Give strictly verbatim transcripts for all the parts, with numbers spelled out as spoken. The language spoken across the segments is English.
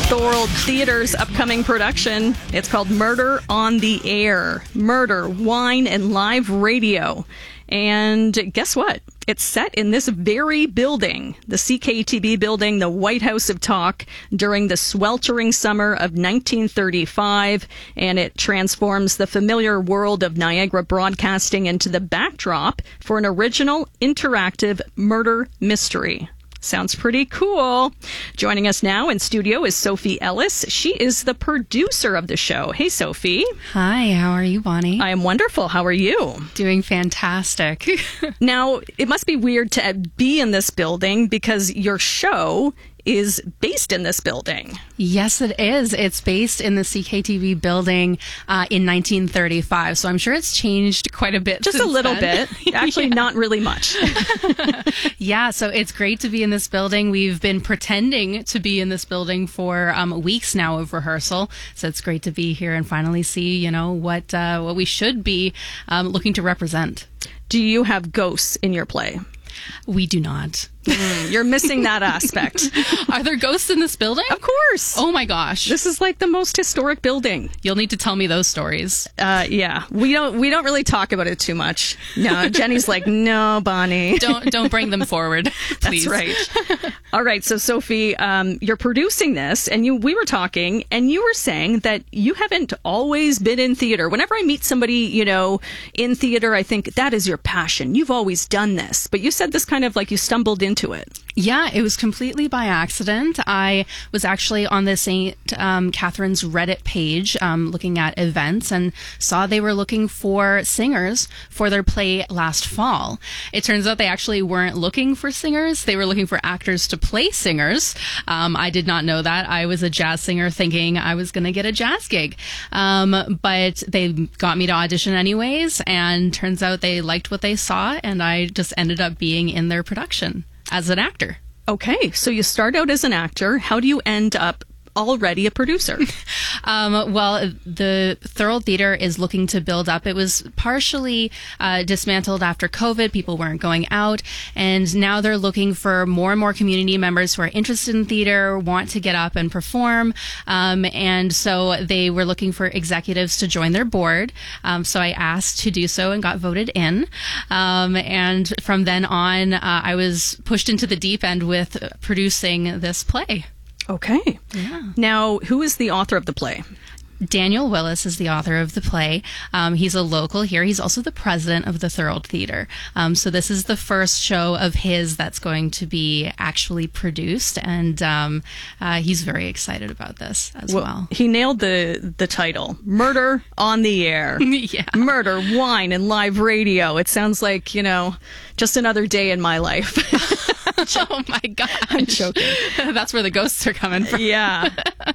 Thorold Theatre's upcoming production. It's called Murder on the Air. Murder, Wine, and Live Radio. And guess what? It's set in this very building, the C K T V building, the White House of Talk, during the sweltering summer of nineteen thirty-five. And it transforms the familiar world of Niagara broadcasting into the backdrop for an original interactive murder mystery. Sounds pretty cool. Joining us now in studio is Sophie Ellis. She is the producer of the show. Hey, Sophie. Hi, how are you, Bonnie? I am wonderful. How are you? Doing fantastic. Now, it must be weird to be in this building because your show is based in this building. Yes, it is. It's based in the C K T V building uh, in nineteen thirty-five. So I'm sure it's changed quite a bit. Just a little then. bit. Actually, yeah. Not really much. Yeah, so it's great to be in this building. We've been pretending to be in this building for um, weeks now of rehearsal. So it's great to be here and finally see, you know, what uh, what we should be um, looking to represent. Do you have ghosts in your play? We do not. Mm, you're missing that aspect. Are there ghosts in this building? Of course. Oh my gosh. This is like the most historic building. You'll need to tell me those stories. Uh, yeah, we don't we don't really talk about it too much. No, Jenny's like, no, Bonnie. Don't don't bring them forward, please. That's right. All right, so Sophie, um, you're producing this, and you we were talking, and you were saying that you haven't always been in theater. Whenever I meet somebody, you know, in theater, I think that is your passion. You've always done this, but you said this kind of like you stumbled into it. Yeah, it was completely by accident. I was actually on the Saint Um, Catherine's Reddit page um, looking at events and saw they were looking for singers for their play last fall. It turns out they actually weren't looking for singers. They were looking for actors to play singers. Um, I did not know that. I was a jazz singer thinking I was going to get a jazz gig. Um, but they got me to audition anyways, and turns out they liked what they saw, and I just ended up being in their production as an actor. Okay, so you start out as an actor. How do you end up already a producer? um, well, the Thorold Theatre is looking to build up. It was partially uh, dismantled after COVID. People weren't going out. And now they're looking for more and more community members who are interested in theater, want to get up and perform. Um, and so they were looking for executives to join their board. Um, so I asked to do so and got voted in. Um, and from then on, uh, I was pushed into the deep end with producing this play. Okay. Yeah. Now, who is the author of the play? Daniel Willis is the author of the play. Um, he's a local here. He's also the president of the Thorold Theatre. Um, so this is the first show of his that's going to be actually produced, and um, uh, he's very excited about this as well. well. He nailed the the title, Murder on the Air. Yeah. Murder, Wine, and Live Radio. It sounds like, you know, just another day in my life. Oh my gosh. I'm joking. That's where the ghosts are coming from. Yeah.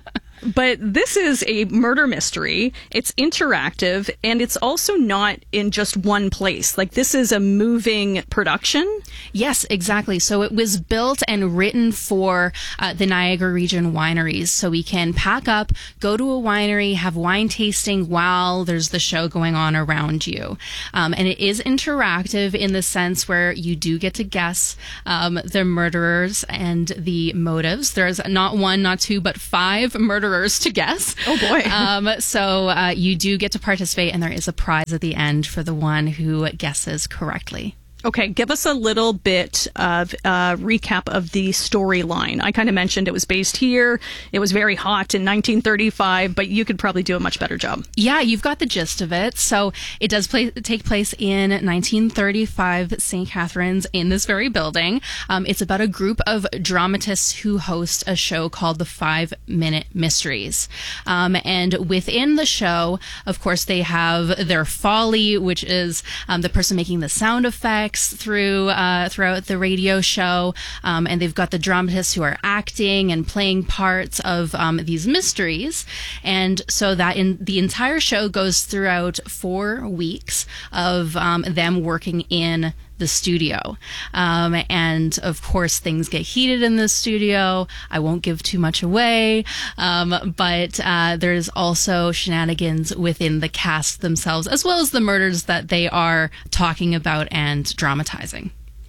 But this is a murder mystery. It's interactive, and it's also not in just one place. Like, this is a moving production. Yes, exactly. So it was built and written for uh, the Niagara region wineries. So we can pack up, go to a winery, have wine tasting while there's the show going on around you. Um, and it is interactive in the sense where you do get to guess um, the murderers and the motives. There's not one, not two, but five murderers to guess. Oh boy. um, so uh, you do get to participate, and there is a prize at the end for the one who guesses correctly. Okay, give us a little bit of a recap of the storyline. I kind of mentioned it was based here. It was very hot in nineteen thirty-five, but you could probably do a much better job. Yeah, you've got the gist of it. So it does play, take place in nineteen thirty-five, Saint Catherine's, in this very building. Um, it's about a group of dramatists who host a show called the Five Minute Mysteries. Um, and within the show, of course, they have their Foley, which is um, the person making the sound effects through uh, throughout the radio show, um, and they've got the dramatists who are acting and playing parts of um, these mysteries, and so that in the entire show goes throughout four weeks of um, them working in the studio. Um, and of course, things get heated in the studio. I won't give too much away, um, but uh, there's also shenanigans within the cast themselves, as well as the murders that they are talking about and dramatizing.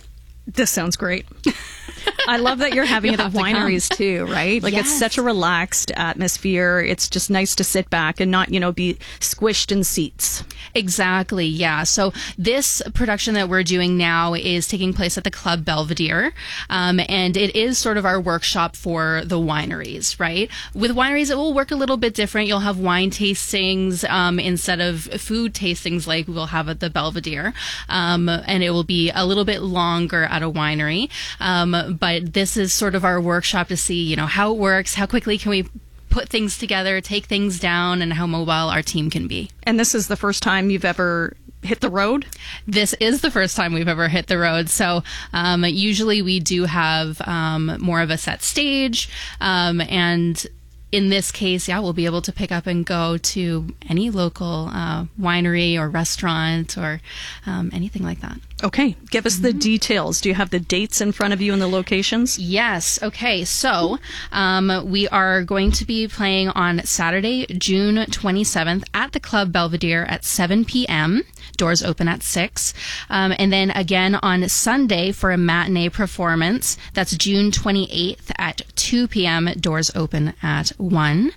This sounds great. I love that you're having it at wineries too, right? Like Yes. it's such a relaxed atmosphere. It's just nice to sit back and not, you know, be squished in seats. Exactly, yeah. So this production that we're doing now is taking place at the Club Belvedere, um, and it is sort of our workshop for the wineries, right? With wineries, it will work a little bit different. You'll have wine tastings um, instead of food tastings like we'll have at the Belvedere, um, and it will be a little bit longer at a winery. Um, but this is sort of our workshop to see, you know, how it works, how quickly can we put things together, take things down, and how mobile our team can be. And this is the first time you've ever hit the road? This is the first time we've ever hit the road. So um, usually we do have um, more of a set stage, um, and in this case, yeah, we'll be able to pick up and go to any local uh, winery or restaurant or um, anything like that. Okay, give us the details. Do you have the dates in front of you and the locations? Yes. Okay. So um, we are going to be playing on Saturday, June twenty-seventh at the Club Belvedere at seven p.m. Doors open at six. Um, and then again on Sunday for a matinee performance. That's June twenty-eighth at two p.m. Doors open at one.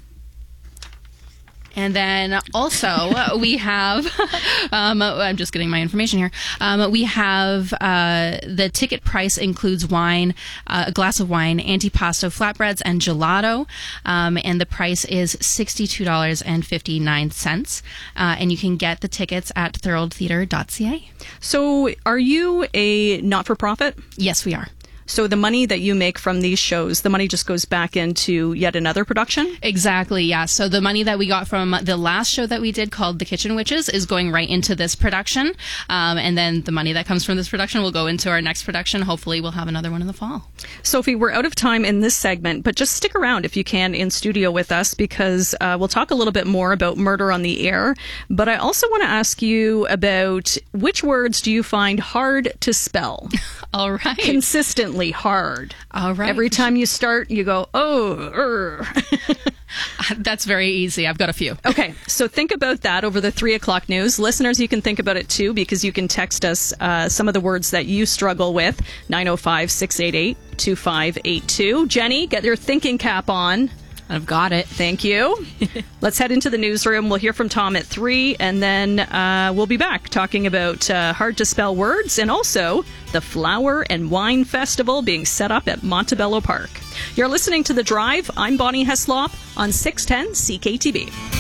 And then also we have, um, I'm just getting my information here. Um, we have uh, the ticket price includes wine, uh, a glass of wine, antipasto flatbreads, and gelato. Um, and the price is sixty-two dollars and fifty-nine cents. Uh, and you can get the tickets at thorold theatre dot c a. So are you a not-for-profit? Yes, we are. So the money that you make from these shows, the money just goes back into yet another production? Exactly, yeah. So the money that we got from the last show that we did called The Kitchen Witches is going right into this production. Um, and then the money that comes from this production will go into our next production. Hopefully we'll have another one in the fall. Sophie, we're out of time in this segment, but just stick around if you can in studio with us because uh, we'll talk a little bit more about Murder on the Air. But I also want to ask you about which words do you find hard to spell? All right. Consistently hard. All right. Every time you start, you go, oh, er. That's very easy. I've got a few. Okay, so think about that over the three o'clock news. Listeners, you can think about it too because you can text us uh, some of the words that you struggle with. nine oh five, six eight eight, two five eight two. Jenny, get your thinking cap on. I've got it. Thank you. Let's head into the newsroom. We'll hear from Tom at three, and then uh, we'll be back talking about uh, hard-to-spell words and also the Flower and Wine Festival being set up at Montebello Park. You're listening to The Drive. I'm Bonnie Heslop on six ten C K T V.